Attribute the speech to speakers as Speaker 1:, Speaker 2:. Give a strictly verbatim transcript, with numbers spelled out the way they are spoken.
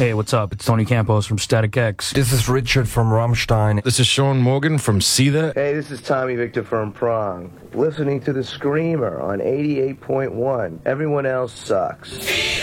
Speaker 1: Hey, what's up? It's Tony Campos from Static X.
Speaker 2: This is Richard from Rammstein.
Speaker 3: This is Sean Morgan from Seether.
Speaker 4: Hey, this is Tommy Victor from Prong. Listening to The Screamer on eighty-eight point one. Everyone else sucks.